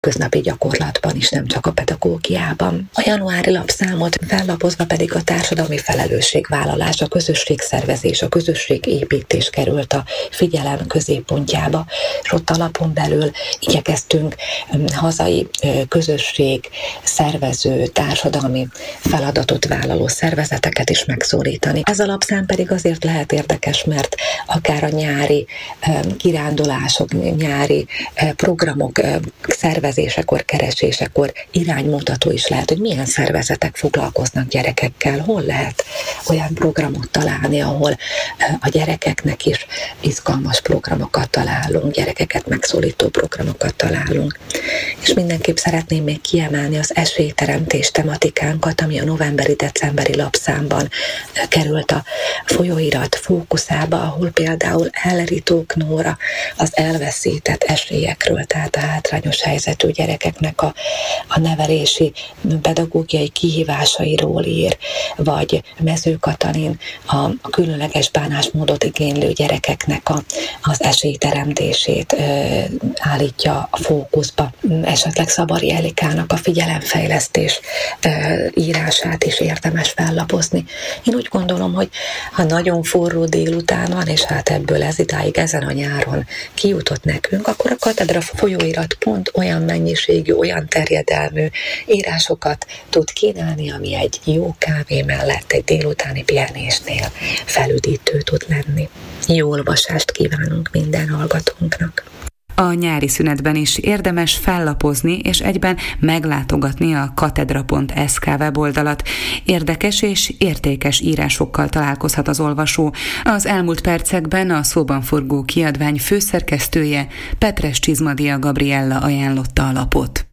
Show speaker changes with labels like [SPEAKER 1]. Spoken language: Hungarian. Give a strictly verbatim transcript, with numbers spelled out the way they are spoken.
[SPEAKER 1] köznapi gyakorlatban is, nem csak a pedagógiában. A januári lapszámot fellapozva pedig a társadalmi felelősségvállalás, a közösségszervezés, a közösségépítés került a figyelem középpontjába, és ott a lapon belül igyekeztünk hazai közösség, szervező, társadalmi feladatot vállaló szervezeteket is megszólítani. Ez a lapszám pedig azért lehet érdekes, mert akár a nyári kirándulások, nyári programok szervezésekor, keresésekor iránymutató is lehet, hogy milyen szervezetek foglalkoznak gyerekekkel, hol lehet olyan programot találni, ahol a gyerekeknek is izgalmas programokat találunk, gyerekeket megszólító programokat találunk. És mindenképp szeretném még kiemelni az esélyteremtés tematikánkat, ami a novemberi-decemberi lapszámban került a folyóirat fókuszába, ahol például Elritók Nóra az elveszített esélyekről, tehát a hátrányos helyzetű gyerekeknek a, a nevelési pedagógiai kihívásairól ír, vagy Mező Katalin a, a különleges bánásmódot igénylő gyerekeknek a, az esélyteremtését ö, állítja a fókuszba. Esetleg Szabari Elikának a figyelemfejlesztés ö, írását is érdemes fellapozni. Én úgy gondolom, hogy ha nagyon forró délután van, és hát ebből ez idáig ezen a nyáron kijutott nekünk, akkor a Katedra folyóirat pont olyan mennyiségű, olyan terjedelmű írásokat tud kínálni, ami egy jó kávé mellett egy délutáni pihenésnél felüdítő tud lenni. Jó olvasást kívánunk minden hallgatónknak!
[SPEAKER 2] A nyári szünetben is érdemes fellapozni és egyben meglátogatni a katedra pont es ká weboldalat. Érdekes és értékes írásokkal találkozhat az olvasó. Az elmúlt percekben a szóban forgó kiadvány főszerkesztője, Petres Csizmadia Gabriella ajánlotta a lapot.